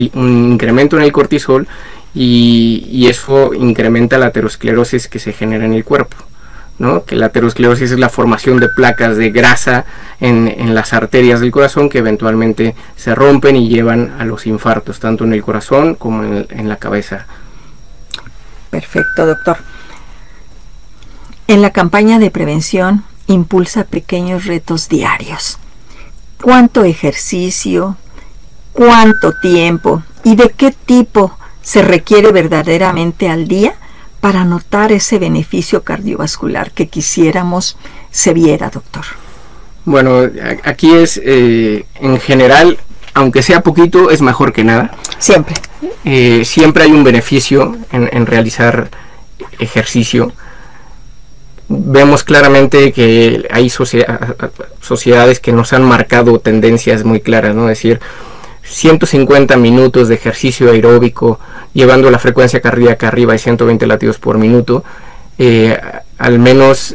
un incremento en el cortisol y eso incrementa la aterosclerosis que se genera en el cuerpo, ¿no? Que la aterosclerosis es la formación de placas de grasa en las arterias del corazón que eventualmente se rompen y llevan a los infartos, tanto en el corazón como en la cabeza. Perfecto, doctor. En la campaña de prevención impulsa pequeños retos diarios. ¿Cuánto ejercicio? ¿Cuánto tiempo? ¿Y de qué tipo se requiere verdaderamente al día para notar ese beneficio cardiovascular que quisiéramos se viera, doctor? Bueno, aquí es, en general, aunque sea poquito, es mejor que nada. Siempre. Siempre hay un beneficio en realizar ejercicio. Vemos claramente que hay sociedades que nos han marcado tendencias muy claras, ¿no? Es decir, 150 minutos de ejercicio aeróbico, llevando la frecuencia cardíaca arriba de 120 latidos por minuto, al menos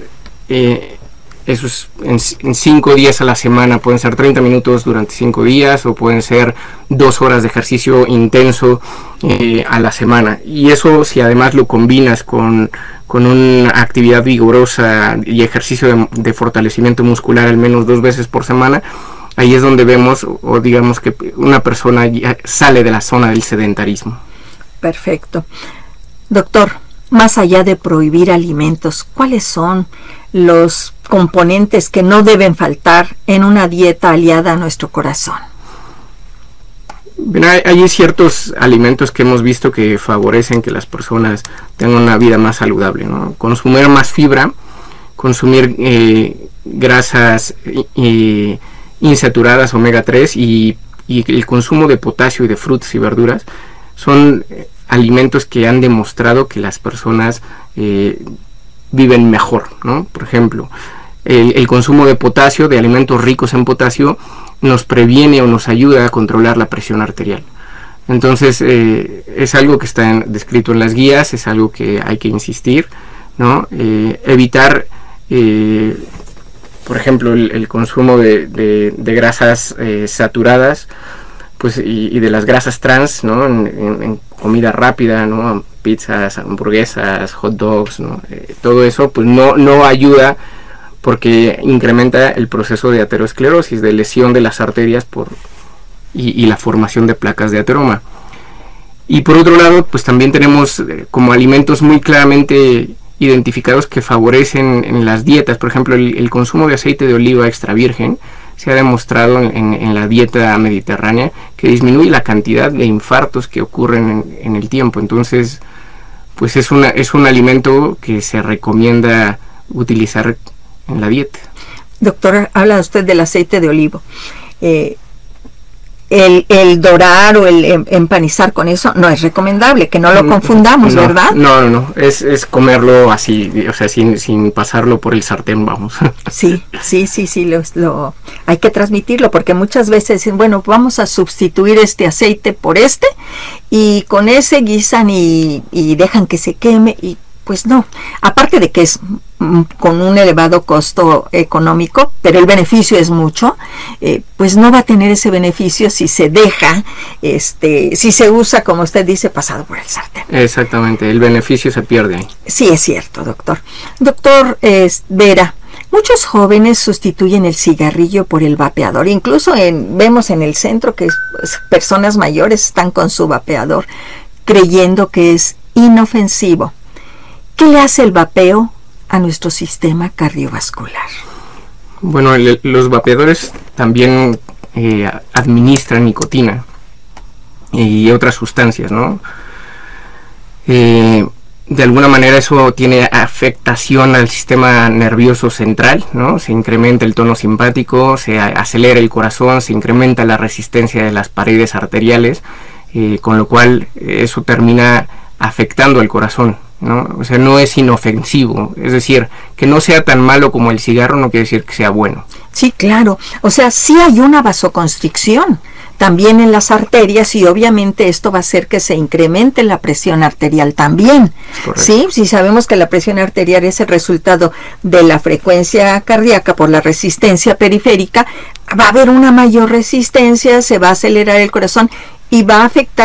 esos en 5 días a la semana, pueden ser 30 minutos durante 5 días o pueden ser 2 horas de ejercicio intenso a la semana. Y eso, si además lo combinas con una actividad vigorosa y ejercicio de fortalecimiento muscular al menos 2 veces por semana, ahí es donde vemos, o digamos que una persona ya sale de la zona del sedentarismo. Perfecto. Doctor, más allá de prohibir alimentos, ¿cuáles son los componentes que no deben faltar en una dieta aliada a nuestro corazón? Bueno, hay ciertos alimentos que hemos visto que favorecen que las personas tengan una vida más saludable, ¿no? Consumir más fibra, consumir grasas insaturadas omega 3 y el consumo de potasio y de frutas y verduras son alimentos que han demostrado que las personas viven mejor, ¿no? Por ejemplo, el consumo de potasio, de alimentos ricos en potasio, nos previene o nos ayuda a controlar la presión arterial. Entonces es algo que está descrito en las guías, es algo que hay que insistir, ¿no? Evitar por ejemplo el consumo de grasas saturadas, pues y de las grasas trans, ¿no? En comida rápida, ¿no? Pizzas, hamburguesas, hot dogs, ¿no? Todo eso pues no ayuda, porque incrementa el proceso de aterosclerosis, de lesión de las arterias y la formación de placas de ateroma. Y por otro lado, pues también tenemos como alimentos muy claramente identificados que favorecen en las dietas. Por ejemplo, el consumo de aceite de oliva extra virgen se ha demostrado en la dieta mediterránea que disminuye la cantidad de infartos que ocurren en el tiempo. Entonces, pues es un alimento que se recomienda utilizar en la dieta. Doctora, habla usted del aceite de olivo. El dorar o el empanizar con eso no es recomendable, que no lo confundamos, no, ¿verdad? No, es comerlo así, o sea, sin pasarlo por el sartén, vamos. Sí, hay que transmitirlo, porque muchas veces dicen, bueno, vamos a sustituir este aceite por este, y con ese guisan y dejan que se queme, y pues no, aparte de que es con un elevado costo económico, pero el beneficio es mucho, pues no va a tener ese beneficio si se deja, si se usa, como usted dice, pasado por el sartén. Exactamente, el beneficio se pierde ahí. Sí, es cierto, doctor. Doctor Vera, muchos jóvenes sustituyen el cigarrillo por el vapeador, incluso vemos en el centro que personas mayores están con su vapeador, creyendo que es inofensivo. ¿Qué le hace el vapeo a nuestro sistema cardiovascular? Bueno, los vapeadores también administran nicotina y otras sustancias, ¿no? De alguna manera eso tiene afectación al sistema nervioso central, ¿no? Se incrementa el tono simpático, se acelera el corazón, se incrementa la resistencia de las paredes arteriales, con lo cual eso termina afectando al corazón, ¿no? O sea, no es inofensivo, es decir, que no sea tan malo como el cigarro no quiere decir que sea bueno. Sí, claro, o sea, sí hay una vasoconstricción también en las arterias, y obviamente esto va a hacer que se incremente la presión arterial también. ¿Sí? Si sabemos que la presión arterial es el resultado de la frecuencia cardíaca por la resistencia periférica, va a haber una mayor resistencia, se va a acelerar el corazón y va a afectar